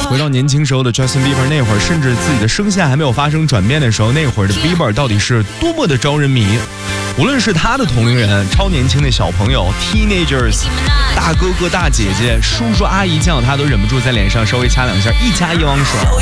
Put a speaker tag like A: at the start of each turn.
A: 回到年轻时候的 Justin Bieber 那会儿，甚至自己的声线还没有发生转变的时候，那会儿的 Bieber 到底是多么的招人迷。无论是他的同龄人、超年轻的小朋友、teenagers、大哥哥、大姐姐、叔叔阿姨见到他都忍不住在脸上稍微掐两下，一家一汪水。